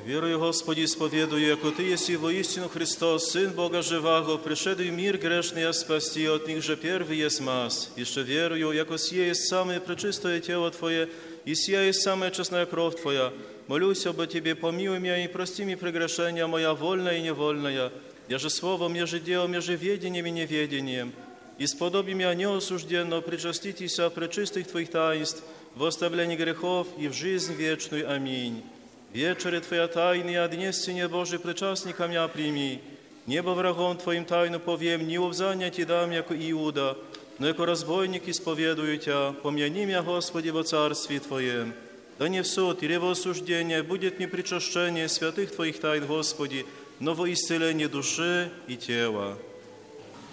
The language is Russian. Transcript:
Верую, Господи, исповедую, яко Ты еси воистину Христос, Сын Бога живаго, пришедший в мир грешный, а спасти от них же первый есть мас. Еще верую, яко сие есть самое пречистое тело Твое, и сия есть самая честная кровь Твоя. Молюсь об Тебе, помилуй меня и прости мне прегрешения моя вольная и невольная, я же словом, я же делом, я же ведением и неведением. И сподоби меня неосужденно причаститеся пречистых Твоих таинств, в оставлении грехов и в жизнь вечную. Аминь. Вечере Твоя тайная, днесение Божий причастника меня прими. Небо врагом Твоим тайну повем, не обзання Ти дам, яко Иуда, но яко разбойник исповедую Тя, помяни меня, Господи, во царстве Твоем. Да не в суд или во осуждение будет мне причащение святых Твоих тайн, Господи, но во исцеление души и тела.